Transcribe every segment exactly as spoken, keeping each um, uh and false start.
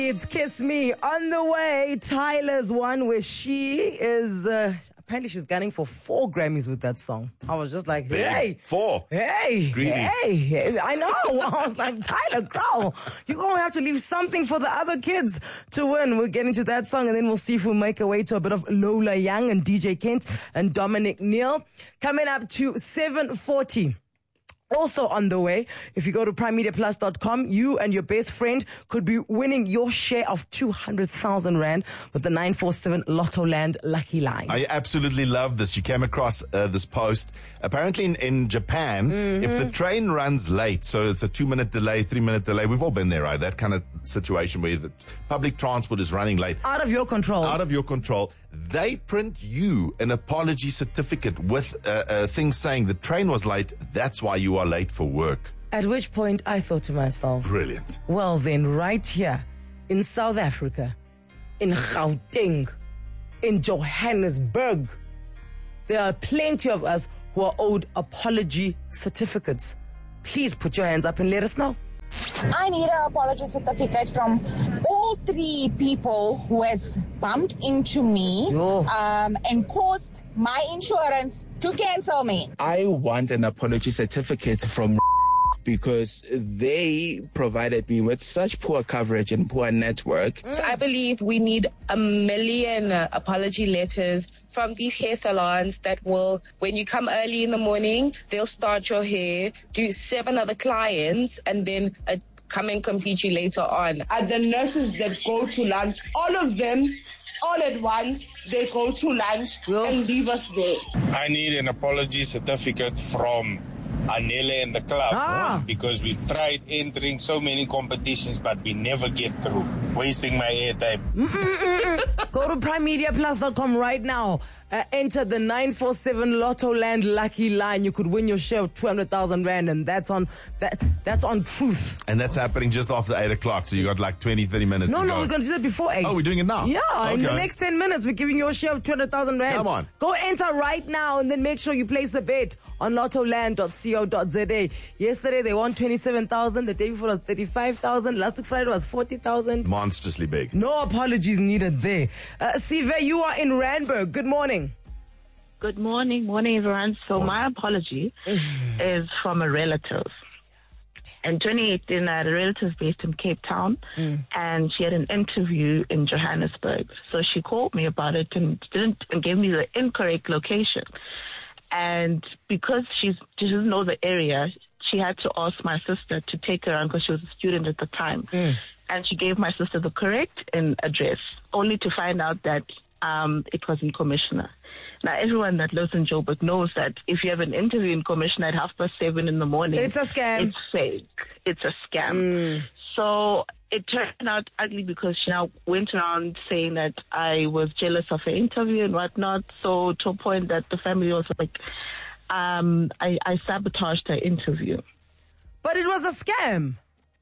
It's Kiss Me on the way. Tyler's one where she is, uh, apparently she's gunning for four Grammys with that song. I was just like, Big. hey. Four. Hey. Greedy. Hey. I know. I was like, Tyler, girl, you're going to have to leave something for the other kids to win. We'll get into that song and then we'll see if we'll make our way to a bit of Lola Young and D J Kent and Dominic Neal. Coming up to seven forty. Also on the way, if you go to prime media plus dot com, you and your best friend could be winning your share of two hundred thousand rand with the nine four seven Lotto Land Lucky Line. I absolutely love this. You came across uh, this post. Apparently in, in Japan, mm-hmm. if the train runs late, so it's a two-minute delay, three-minute delay, we've all been there, right? That kind of situation where the public transport is running late. Out of your control. Out of your control. They print you an apology certificate with uh, uh, things saying the train was late, that's why you are late for work. At which point I thought to myself, brilliant. Well then, right here in South Africa, in Gauteng, in Johannesburg, there are plenty of us who are owed apology certificates. Please put your hands up and let us know. I need an apology certificate from all three people who has bumped into me um, and caused my insurance to cancel me. I want an apology certificate from because they provided me with such poor coverage and poor network. So I believe we need a million uh, apology letters from these hair salons that will, when you come early in the morning, they'll start your hair, do seven other clients, and then uh, come and complete you later on. Are the nurses that go to lunch, all of them, all at once, they go to lunch yeah. and leave us there. I need an apology certificate from Anele and the club ah. because we tried entering so many competitions but we never get through, wasting my airtime. Go to prime media plus dot com right now. Uh, enter the nine four seven Lotto Land Lucky Line. You could win your share of two hundred thousand rand, and that's on that. That's on Truth. And that's happening just after eight o'clock. So you got like twenty, thirty minutes. No, to no, go. we're gonna do that before eight. Oh, we're doing it now. Yeah, okay. in the next ten minutes, we're giving you a share of two hundred thousand rand. Come on, go enter right now, and then make sure you place a bet on lotto land dot co dot za. Yesterday they won twenty-seven thousand. The day before was thirty-five thousand. Last week Friday was forty thousand. Monstrously big. No apologies needed there. Uh, Sive, you are in Randburg. Good morning. Good morning, morning everyone. So morning. My apology is from a relative. In twenty eighteen, I had a relative based in Cape Town, mm. and she had an interview in Johannesburg. So she called me about it and didn't and gave me the incorrect location. And because she's, she doesn't know the area, she had to ask my sister to take her around because she was a student at the time. Mm. And she gave my sister the correct in address, only to find out that um, it was in Commissioner. Now, everyone that lives in Joburg knows that if you have an interview in Commissioner at half past seven in the morning, it's a scam. It's fake. It's a scam. Mm. So it turned out ugly because she now went around saying that I was jealous of her interview and whatnot. So to a point that the family was like, um, I, I sabotaged her interview. But it was a scam.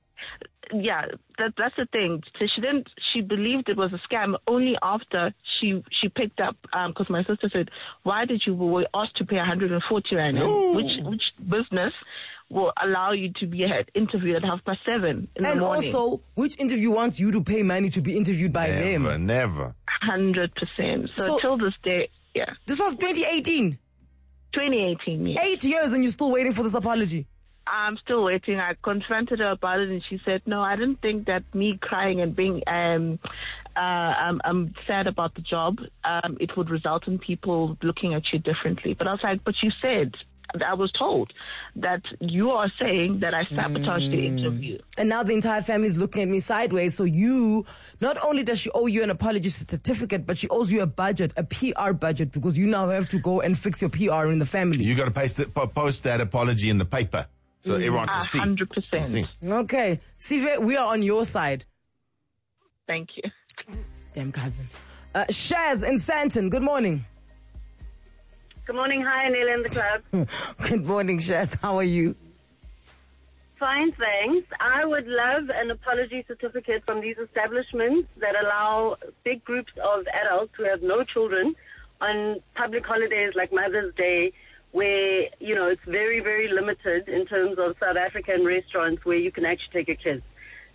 Yeah, that that's the thing. So she didn't. She believed it was a scam only after she she picked up. Because um, my sister said, "Why did you we were asked to pay one hundred and forty rand? No. Which which business will allow you to be at interview at half past seven in and the morning?" And also, which interview wants you to pay money to be interviewed by never, them? Never, never. Hundred percent. So, So till this day, yeah. This was twenty eighteen. Twenty eighteen. Yeah. Eight years, and you're still waiting for this apology. I'm still waiting. I confronted her about it, and she said, "No, I didn't think that me crying and being um, uh, I'm, I'm sad about the job. Um, it would result in people looking at you differently." But I was like, "But you said." I was told that you are saying that I sabotaged mm. the interview. And now the entire family is looking at me sideways. So you, not only does she owe you an apology certificate, but she owes you a budget, a P R budget, because you now have to go and fix your P R in the family. You got to post, the, post that apology in the paper so mm. everyone can see. one hundred percent. See. Okay. Sive, we are on your side. Thank you. Damn cousin. Uh, Shaz in Sandton, good morning. Good morning. Hi, Anele in the club. Good morning, Shaz. How are you? Fine, thanks. I would love an apology certificate from these establishments that allow big groups of adults who have no children on public holidays like Mother's Day, where, you know, it's very, very limited in terms of South African restaurants where you can actually take your kids.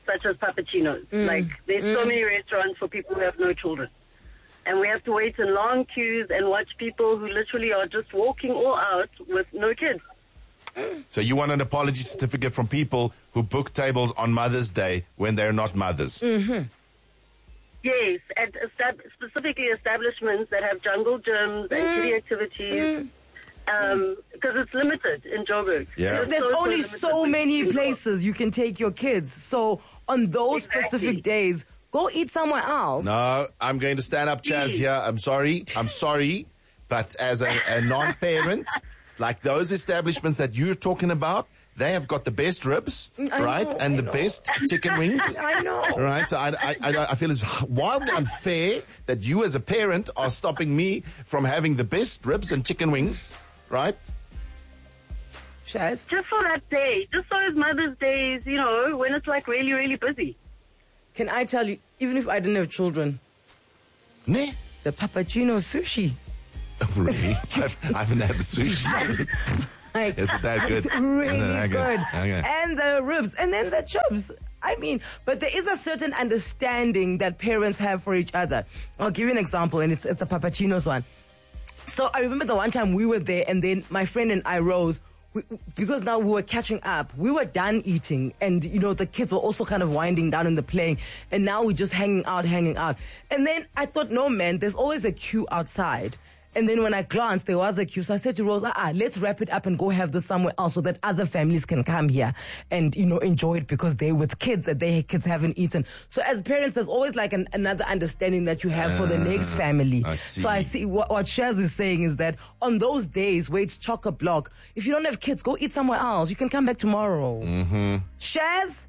such as Pappuccinos. Mm. Like, there's Mm. so many restaurants for people who have no children. And we have to wait in long queues and watch people who literally are just walking all out with no kids. So you want an apology certificate from people who book tables on Mother's Day when they're not mothers? Mm-hmm. Yes, at estab- specifically establishments that have jungle gyms and kiddie activities. Um, because it's limited in Joburg. Yeah. It's There's so, so only limited so for many people. places you can take your kids. So on those Exactly. specific days, go eat somewhere else. No, I'm going to stand up, Chaz, here. I'm sorry. I'm sorry. But as a, a non-parent, like those establishments that you're talking about, they have got the best ribs, I right? know, and I the know. best chicken wings. I know. Right? So I, I, I, I feel it's wildly unfair that you as a parent are stopping me from having the best ribs and chicken wings, right? Shaz, Just for that day, just those Mother's Days, you know, when it's like really, really busy. can I tell you, even if I didn't have children, Ne? the Pappuccino sushi. Really? I've, I haven't had the sushi. Like, Is it that good? It's really Is it that good. good? Okay. And the ribs, and then the chips. I mean, but there is a certain understanding that parents have for each other. I'll give you an example, and it's, it's a Pappuccino's one. So I remember the one time we were there, and then my friend and I rose. We, because now we were catching up, we were done eating, and you know the kids were also kind of winding down in the playing, and now we're just hanging out, hanging out. And then I thought, no man, there's always a queue outside. And then when I glanced, there was a queue. So I said to Rose, ah, let's wrap it up and go have this somewhere else so that other families can come here and, you know, enjoy it because they're with kids and their kids haven't eaten. So as parents, there's always like an, another understanding that you have for the next family. I see. So I see what, what Shaz is saying is that on those days where it's chock-a-block, if you don't have kids, go eat somewhere else. You can come back tomorrow. Mm-hmm. Shaz?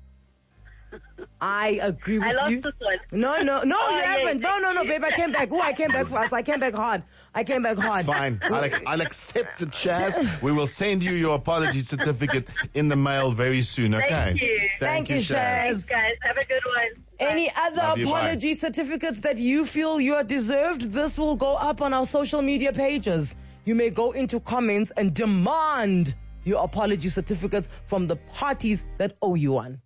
I agree with I lost you. this one. No, no, no, Oh, you yeah, haven't. No, no, no, babe. I came back. Oh, I came back fast. I came back hard. I came back hard. Fine. I'll, I'll accept it, Chaz. We will send you your apology certificate in the mail very soon, okay? Thank you. Thank you, Shaz. Thanks, guys. Have a good one. Any other Love you, bye. apology certificates that you feel you are deserved? This will go up on our social media pages. You may go into comments and demand your apology certificates from the parties that owe you one.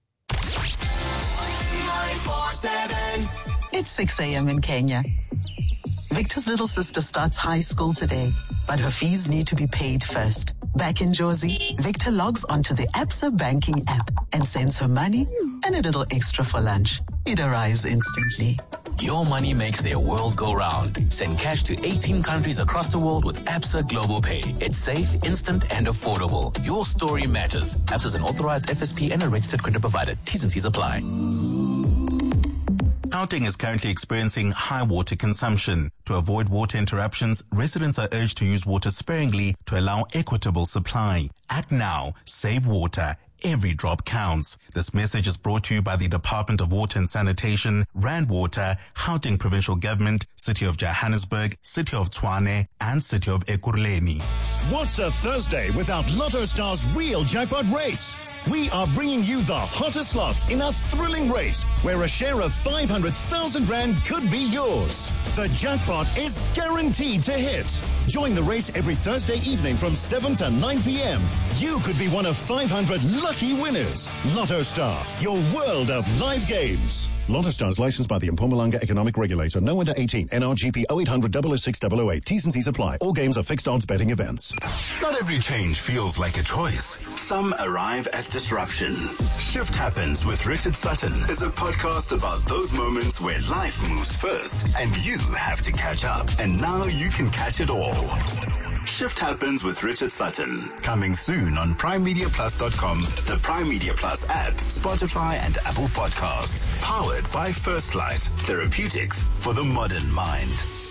It's six a.m. in Kenya. Victor's little sister starts high school today, but her fees need to be paid first. Back in Jersey, Victor logs onto the Absa banking app and sends her money and a little extra for lunch. It arrives instantly. Your money makes their world go round. Send cash to eighteen countries across the world with Absa Global Pay. It's safe, instant, and affordable. Your story matters. Absa is an authorized F S P and a registered credit provider. T's and C's apply. Gauteng is currently experiencing high water consumption. To avoid water interruptions, residents are urged to use water sparingly to allow equitable supply. Act now. Save water. Every drop counts. This message is brought to you by the Department of Water and Sanitation, Rand Water, Gauteng Provincial Government, City of Johannesburg, City of Tshwane, and City of Ekurhuleni. What's a Thursday without Lotto Star's real jackpot race? We are bringing you the hottest slots in a thrilling race where a share of five hundred thousand rand could be yours. The jackpot is guaranteed to hit. Join the race every Thursday evening from seven to nine p.m. You could be one of five hundred lucky winners. Lotto Star, your world of live games. Lotto Star is licensed by the Mpumalanga Economic Regulator. No under eighteen. N R G P oh eight hundred, double oh six, double oh eight. T's and C's apply. All games are fixed odds betting events. Not every change feels like a choice. Some arrive as disruption. Shift Happens with Richard Sutton is a podcast about those moments where life moves first and you have to catch up. And now you can catch it all. Shift Happens with Richard Sutton. Coming soon on prime media plus dot com, the Prime Media Plus app, Spotify and Apple Podcasts. Powered by First Light. Therapeutics for the modern mind.